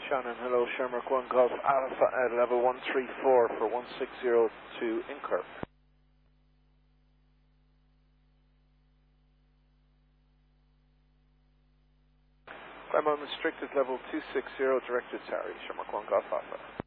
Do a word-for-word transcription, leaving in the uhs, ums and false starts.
Shannon, hello, Shamrock one Golf Alpha at level one three four for one six zero to Incur. I'm on restricted level two six zero, directed Harry, Shamrock one Golf Alpha.